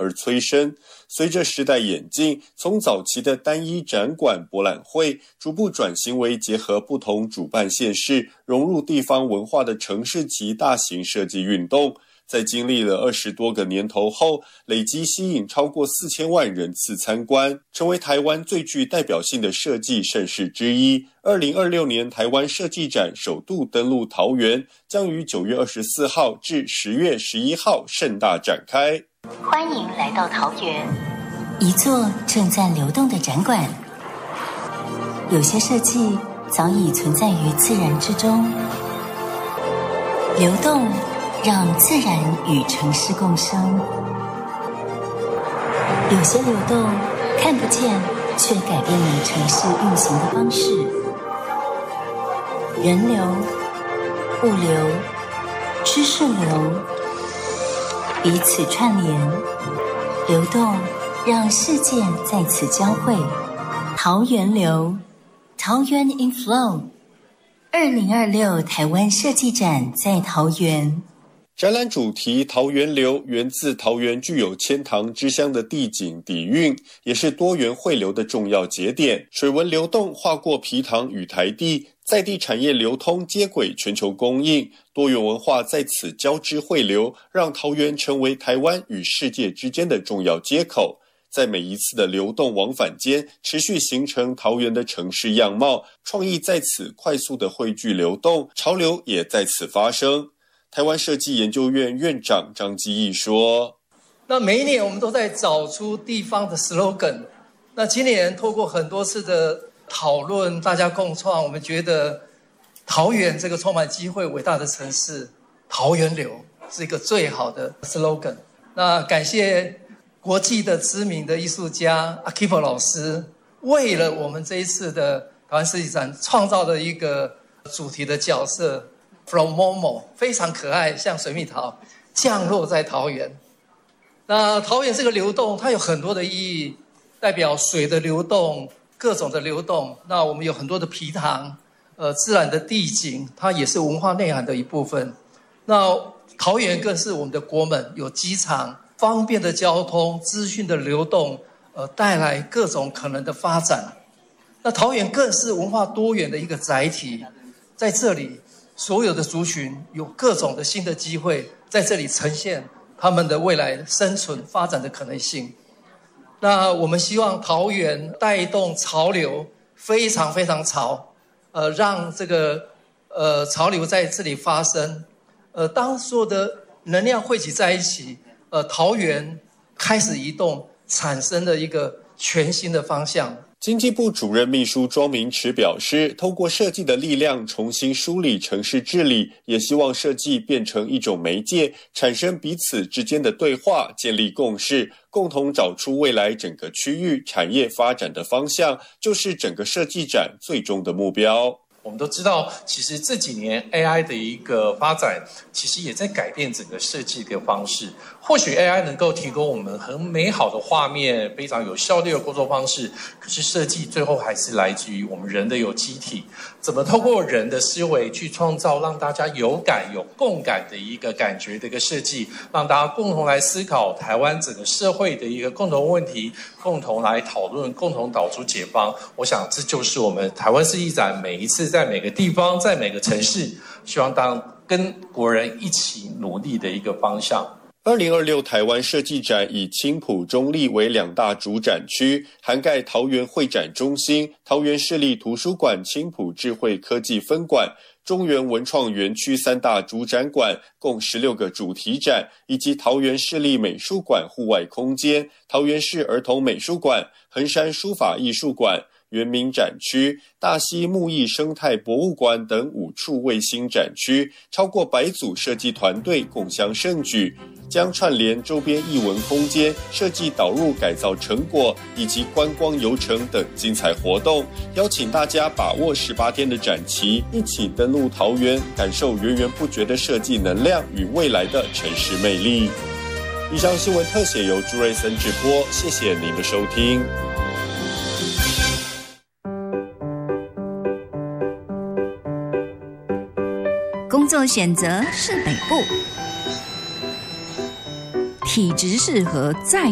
而催生。随着时代演进，从早期的单一展馆博览会，逐步转型为结合不同主办县市、融入地方文化的城市级大型设计运动。在经历了20多个年头后，累计吸引超过4000万人次参观，成为台湾最具代表性的设计盛事之一。2026年台湾设计展首度登陆桃园，将于9月24号至10月11号盛大展开。 欢迎来到桃园， 一座正在流动的展馆。有些设计早已存在于自然之中，流动让自然与城市共生。有些流动看不见，却改变了城市运行的方式。人流、物流、知识流，彼此串联，流动让世界在此交汇。桃园流，桃园 in flow。2026台湾设计展在桃园。 展览主题桃源流源自桃园具有千塘之乡的地景底蕴，也是多元汇流的重要节点。水文流动划过皮塘与台地，在地产业流通接轨全球供应，多元文化在此交织汇流，让桃园成为台湾与世界之间的重要接口。在每一次的流动往返间，持续形成桃园的城市样貌，创意在此快速的汇聚流动，潮流也在此发生。台湾设计研究院院长张基义说， 那每一年我们都在找出地方的 slogan， 那今年透过很多次的讨论，大家共创，我们觉得桃园这个充满机会伟大的城市，桃园流是一个最好的 slogan。 那感谢国际的知名的艺术家 Akiva 老师，为了我们这一次的台湾设计展创造了一个主题的角色From Momo， 非常可爱，像水蜜桃降落在桃园。那桃园这个流动它有很多的意义，代表水的流动，各种的流动。那我们有很多的皮塘，自然的地景，它也是文化内涵的一部分。那桃园更是我们的国门，有机场，方便的交通，资讯的流动，带来各种可能的发展。那桃园更是文化多元的一个载体，在这里所有的族群有各种的新的机会在这里呈现他们的未来生存发展的可能性。那我们希望桃园带动潮流，非常非常潮，让这个潮流在这里发生。当所有的能量汇集在一起，桃园开始移动，产生了一个全新的方向。 经济部主任秘书庄明池表示，透过设计的力量重新梳理城市治理，也希望设计变成一种媒介，产生彼此之间的对话，建立共识，共同找出未来整个区域产业发展的方向，就是整个设计展最终的目标。 我们都知道，其实这几年 AI 的一个发展，其实也在改变整个设计的方式。或许 AI 能够提供我们很美好的画面，非常有效率的工作方式，可是设计最后还是来自于我们人的有机体，怎么透过人的思维去创造让大家有感有共感的一个感觉的一个设计，让大家共同来思考台湾整个社会的一个共同问题，共同来讨论，共同找出解方。我想这就是我们台湾设计展每一次在每个地方，在每个城市，希望跟国人一起努力的一个方向。 2026台湾设计展以青埔中立为2大主展区，涵盖桃园会展中心、桃园市立图书馆青埔智慧科技分馆、中原文创园区3大主展馆，共16个主题展，以及桃园市立美术馆户外空间、桃园市儿童美术馆、横山书法艺术馆、原民展区、大溪木艺生态博物馆等5处卫星展区，超过100组设计团队共襄盛举，将串联周边艺文空间、设计导入改造成果以及观光游程等精彩活动，邀请大家把握18天的展期，一起登陆桃园，感受源源不绝的设计能量与未来的城市魅力。以上新闻特写由朱瑞森直播，谢谢您的收听。 工作选择是北部，体质适合在